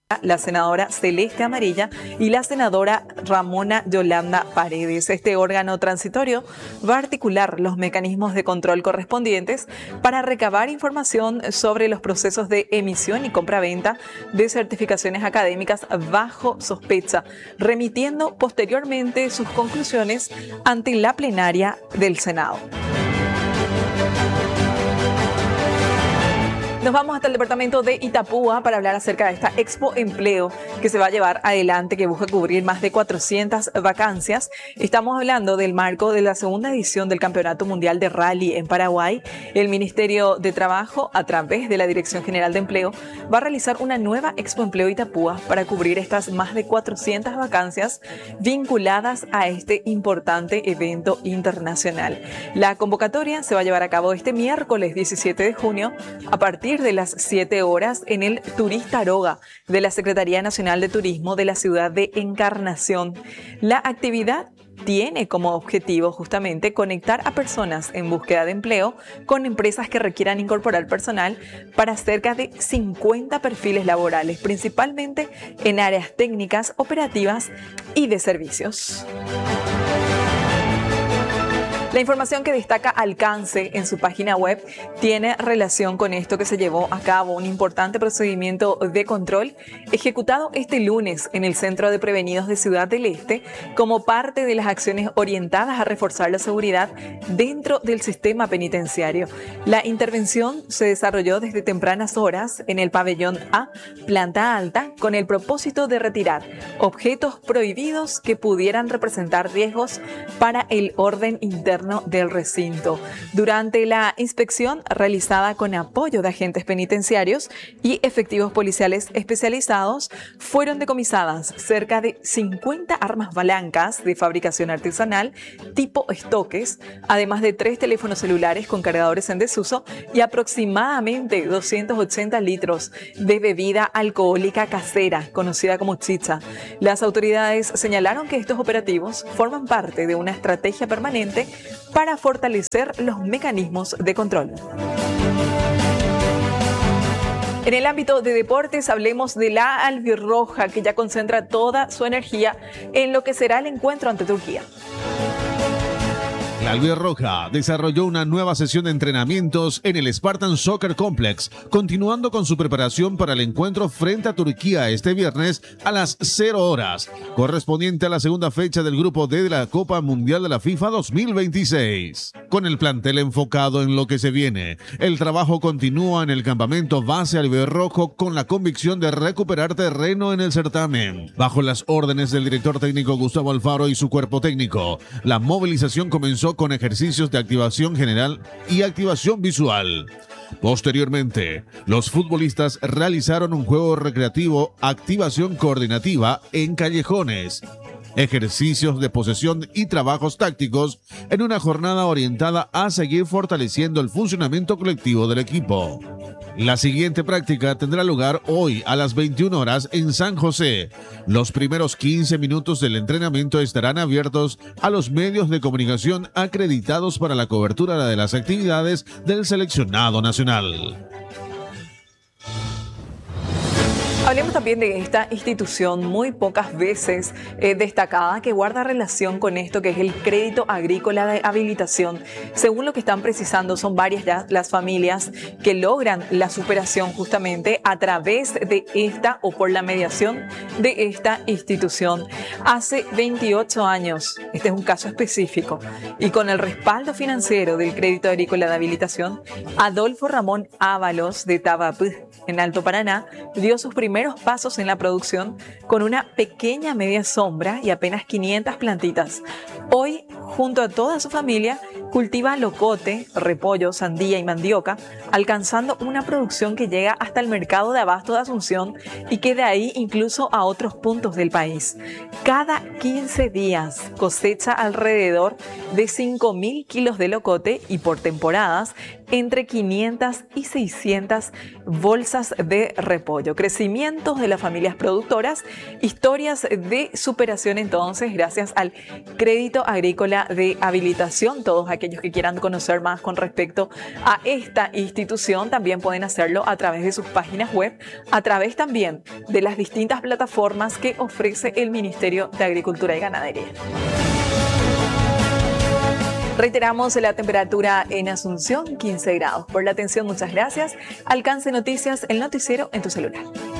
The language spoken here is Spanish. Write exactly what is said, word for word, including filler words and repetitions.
la senadora Celeste Amarilla y la senadora Ramona Yolanda Paredes. Este órgano transitorio va a articular los mecanismos de control correspondientes para recabar información sobre los procesos de emisión y compraventa de certificaciones académicas bajo sospecha, remitiendo posteriormente sus conclusiones ante la plenaria del Senado. Nos vamos hasta el departamento de Itapúa para hablar acerca de esta Expo Empleo que se va a llevar adelante, que busca cubrir más de cuatrocientas vacancias. Estamos hablando del marco de la segunda edición del Campeonato Mundial de Rally en Paraguay. El Ministerio de Trabajo, a través de la Dirección General de Empleo, va a realizar una nueva Expo Empleo Itapúa para cubrir estas más de cuatrocientas vacancias vinculadas a este importante evento internacional. La convocatoria se va a llevar a cabo este miércoles diecisiete de junio a partir de las siete horas en el Turista Aroga de la Secretaría Nacional de Turismo de la ciudad de Encarnación. La actividad tiene como objetivo justamente conectar a personas en búsqueda de empleo con empresas que requieran incorporar personal para cerca de cincuenta perfiles laborales, principalmente en áreas técnicas, operativas y de servicios. La información que destaca Alcance en su página web tiene relación con esto que se llevó a cabo, un importante procedimiento de control ejecutado este lunes en el Centro de Prevenidos de Ciudad del Este como parte de las acciones orientadas a reforzar la seguridad dentro del sistema penitenciario. La intervención se desarrolló desde tempranas horas en el pabellón A, planta alta, con el propósito de retirar objetos prohibidos que pudieran representar riesgos para el orden interno del recinto. Durante la inspección realizada con apoyo de agentes penitenciarios y efectivos policiales especializados, fueron decomisadas cerca de cincuenta armas blancas de fabricación artesanal tipo estoques, además de tres teléfonos celulares con cargadores en desuso y aproximadamente doscientos ochenta litros de bebida alcohólica casera, conocida como chicha. Las autoridades señalaron que estos operativos forman parte de una estrategia permanente para fortalecer los mecanismos de control. En el ámbito de deportes, hablemos de la albirroja, que ya concentra toda su energía en lo que será el encuentro ante Turquía. La albirroja desarrolló una nueva sesión de entrenamientos en el Spartan Soccer Complex, continuando con su preparación para el encuentro frente a Turquía este viernes a las cero horas, correspondiente a la segunda fecha del Grupo D de la Copa Mundial de la FIFA dos mil veintiséis. Con el plantel enfocado en lo que se viene, el trabajo continúa en el campamento base albirrojo con la convicción de recuperar terreno en el certamen. Bajo las órdenes del director técnico Gustavo Alfaro y su cuerpo técnico, la movilización comenzó con ejercicios de activación general y activación visual. Posteriormente, los futbolistas realizaron un juego recreativo, activación coordinativa en callejones, ejercicios de posesión y trabajos tácticos en una jornada orientada a seguir fortaleciendo el funcionamiento colectivo del equipo. La siguiente práctica tendrá lugar hoy a las veintiuna horas en San José. Los primeros quince minutos del entrenamiento estarán abiertos a los medios de comunicación acreditados para la cobertura de las actividades del seleccionado nacional. Hablemos también de esta institución muy pocas veces eh, destacada que guarda relación con esto que es el crédito agrícola de habilitación. Según lo que están precisando, son varias ya las familias que logran la superación justamente a través de esta o por la mediación de esta institución. Hace veintiocho años, este es un caso específico, y con el respaldo financiero del crédito agrícola de habilitación, Adolfo Ramón Ábalos de Tabapú, en Alto Paraná, dio sus primeros pasos en la producción con una pequeña media sombra y apenas quinientas plantitas. Hoy, junto a toda su familia, cultiva locote, repollo, sandía y mandioca, alcanzando una producción que llega hasta el mercado de abasto de Asunción y que de ahí incluso a otros puntos del país. Cada quince días cosecha alrededor de cinco mil kilos de locote y por temporadas entre quinientas y seiscientas bolsas de repollo. Crecimientos de las familias productoras, historias de superación entonces gracias al crédito agrícola cédula de habilitación. Todos aquellos que quieran conocer más con respecto a esta institución también pueden hacerlo a través de sus páginas web, a través también de las distintas plataformas que ofrece el Ministerio de Agricultura y Ganadería. Reiteramos la temperatura en Asunción, quince grados. Por la atención, muchas gracias. Alcance Noticias, el noticiero en tu celular.